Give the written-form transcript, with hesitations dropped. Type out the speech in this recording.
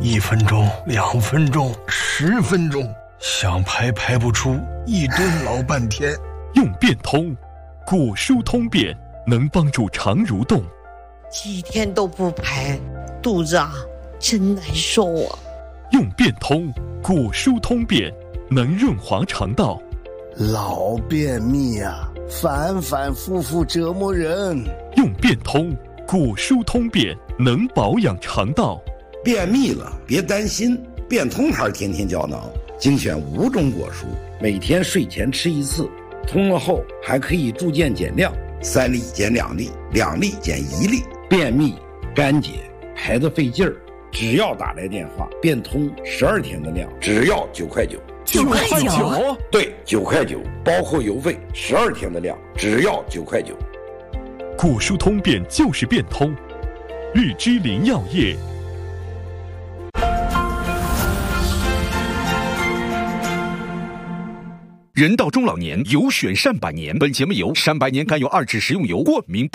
1分钟、2分钟、10分钟，想排排不出，一顿老半天。 用变通，果蔬通便能帮助肠蠕动。 几天都不排，肚子真难受啊。 用变通，果蔬通便能润滑肠道。 老便秘反反复复折磨人。 用变通，果蔬通便能保养肠道。 便秘了别担心，变通牌天天胶囊精选5种果蔬，每天睡前吃1次，通了后还可以逐渐减量，3粒减2粒，2粒减1粒。便秘干结排得费劲儿，只要打来电话，变通12天的量，只要9块9。 9块9？ 对，9块9，包括邮费，12天的量，只要9块9。 果蔬通便就是变通，日之林药业。 人到中老年，有选善百年。本节目由善百年甘油2酯食用油冠名播